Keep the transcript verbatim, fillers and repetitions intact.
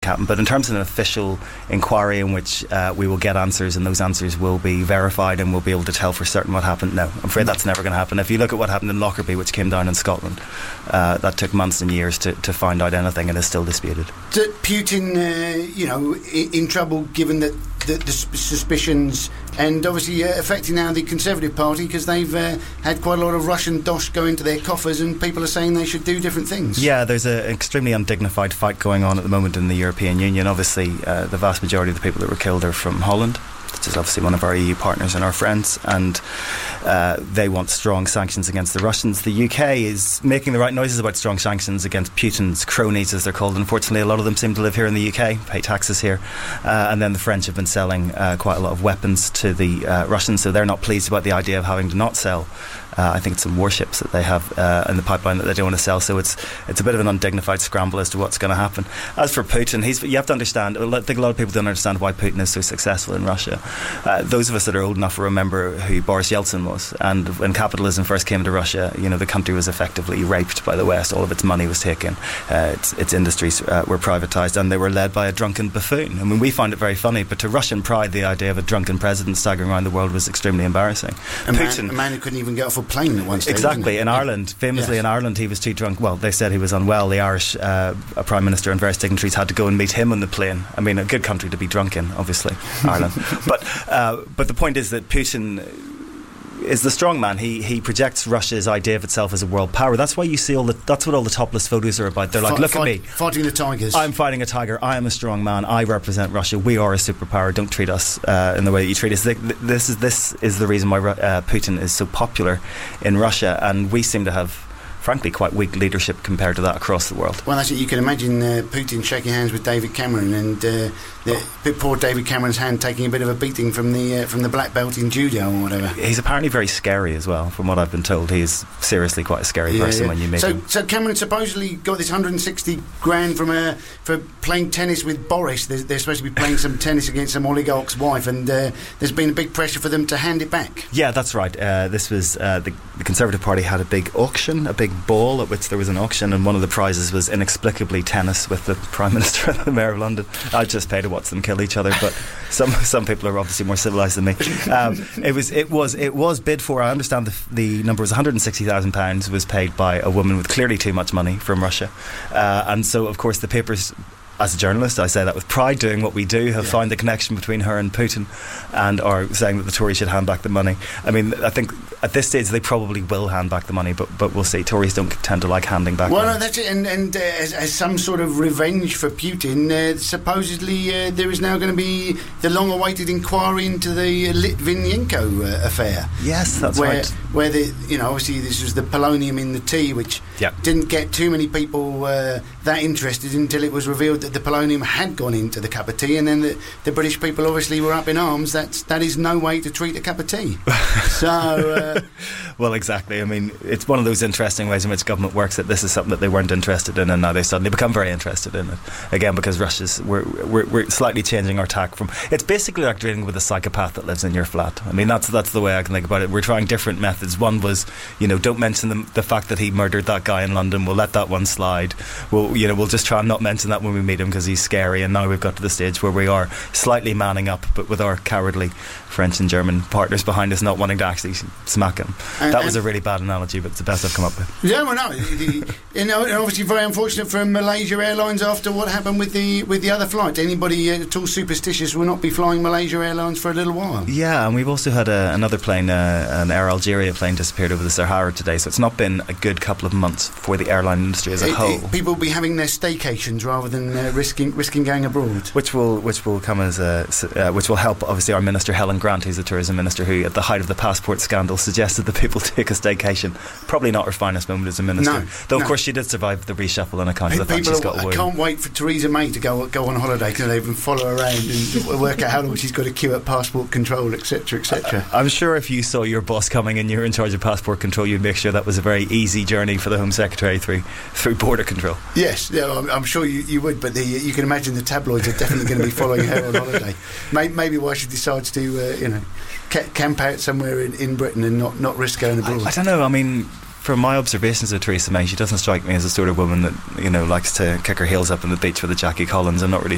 happened. But in terms of an official inquiry in which uh, we will get answers and those answers will be verified and we'll be able to tell for certain what happened, no, I'm afraid that's never going to happen. If you look at what happened in Lockerbie, which came down in Scotland, uh, that took months and years to, to find out anything and is still disputed. Is Putin, uh, you know, in, in trouble given that the, the suspicions and obviously uh, affecting now the Conservative Party because they've uh, had quite a lot of Russian dosh go into their coffers and people are saying they should do different things? Yeah, there's an extremely undignified fight going on at the moment in the European Union. Obviously, uh, the vast majority of the people that were killed are from Holland, which is obviously one of our E U partners and our friends, and uh, they want strong sanctions against the Russians. The U K is making the right noises about strong sanctions against Putin's cronies, as they're called. Unfortunately, a lot of them seem to live here in the U K, pay taxes here, uh, and then the French have been selling uh, quite a lot of weapons to the uh, Russians, so they're not pleased about the idea of having to not sell. Uh, I think it's some warships that they have uh, in the pipeline that they don't want to sell, so it's it's a bit of an undignified scramble as to what's going to happen. As for Putin, he's, you have to understand, I think a lot of people don't understand why Putin is so successful in Russia. Uh, those of us that are old enough will remember who Boris Yeltsin was, and when capitalism first came to Russia, you know, the country was effectively raped by the West. All of its money was taken, uh, its, its industries uh, were privatised, and they were led by a drunken buffoon. I mean, we find it very funny, but to Russian pride, the idea of a drunken president staggering around the world was extremely embarrassing. A man, a man who couldn't even get off a plane at one stage. Exactly. In yeah. Ireland, famously yes. in Ireland, he was too drunk. Well, they said he was unwell. The Irish uh, Prime Minister and various dignitaries had to go and meet him on the plane. I mean, a good country to be drunk in, obviously, Ireland. But uh, but the point is that Putin is the strong man. He he projects Russia's idea of itself as a world power. That's why you see all the. That's what all the topless photos are about. They're like, fight, look fight, at me, fighting the tigers. I'm fighting a tiger. I am a strong man. I represent Russia. We are a superpower. Don't treat us uh, in the way that you treat us. This is this is the reason why uh, Putin is so popular in Russia, and we seem to have, frankly, quite weak leadership compared to that across the world. Well, that's it. You can imagine uh, Putin shaking hands with David Cameron, and uh, the, poor David Cameron's hand taking a bit of a beating from the uh, from the black belt in judo or whatever. He's apparently very scary as well, from what I've been told. He's seriously quite a scary yeah, person yeah. when you meet so, him. So Cameron supposedly got this one hundred sixty grand from uh, for playing tennis with Boris. They're, they're supposed to be playing some tennis against some oligarch's wife, and uh, there's been a big pressure for them to hand it back. Yeah, that's right. Uh, this was uh, the, the Conservative Party had a big auction, a big ball at which there was an auction, and one of the prizes was inexplicably tennis with the Prime Minister and the Mayor of London. I'd just pay to watch them kill each other, but some some people are obviously more civilised than me. Um, it was it was it was bid for. I understand the, the number was one hundred sixty thousand pounds was paid by a woman with clearly too much money from Russia, uh, and so of course the papers. As a journalist, I say that with pride, doing what we do, have yeah. found the connection between her and Putin and are saying that the Tories should hand back the money. I mean, I think at this stage they probably will hand back the money, but but we'll see. Tories don't tend to like handing back well, money. Well, no, that's it. And, and uh, as, as some sort of revenge for Putin, uh, supposedly uh, there is now going to be the long-awaited inquiry into the Litvinenko uh, affair. Yes, that's where, right. Where, the, you know, obviously this was the polonium in the tea, which yep. didn't get too many people uh, that interested until it was revealed that the polonium had gone into the cup of tea, and then the, the British people obviously were up in arms. That's, that is no way to treat a cup of tea. So, uh, well, exactly. I mean, it's one of those interesting ways in which government works, that this is something that they weren't interested in, and now they suddenly become very interested in it. Again, because Russia's we're we're, we're slightly changing our tack from. It's basically like dealing with a psychopath that lives in your flat. I mean, that's that's the way I can think about it. We're trying different methods. One was, you know, don't mention the, the fact that he murdered that guy in London. We'll let that one slide. We'll, you know, we'll just try and not mention that when we meet him because he's scary. And now we've got to the stage where we are slightly manning up, but with our cowardly French and German partners behind us not wanting to actually smack him. And, that was a really bad analogy, but it's the best I've come up with. Yeah, well, no, the, you know, obviously very unfortunate for Malaysia Airlines after what happened with the with the other flight. Anybody uh, at all superstitious will not be flying Malaysia Airlines for a little while. Yeah, and we've also had a, another plane, uh, an Air Algeria plane, disappeared over the Sahara today. So it's not been a good couple of months for the airline industry as a it, whole. It, people will be having their staycations rather than uh, risking risking going abroad, which will which will come as a uh, which will help obviously our Minister Helen Grant, who's the tourism minister, who at the height of the passport scandal suggested that people take a staycation. Probably not her finest moment as a minister, no, though no. of course she did survive the reshuffle on account of the fact she's got a I can't wait for Theresa May to go go on holiday because they can follow her around and work out how long she's got to queue at passport control, etc, etc. Uh, I'm sure if you saw your boss coming and you're in charge of passport control, you'd make sure that was a very easy journey for the Home Secretary through through border control. Yes, yeah, I'm, I'm sure you, you would, but the, you can imagine the tabloids are definitely going to be following her on holiday. Maybe, maybe why she decides to uh, you know ca- camp out somewhere in, in Britain and not, not risk going abroad. I, I don't know. I mean, from my observations of Theresa May, she doesn't strike me as the sort of woman that, you know, likes to kick her heels up on the beach with a Jackie Collins. I'm not really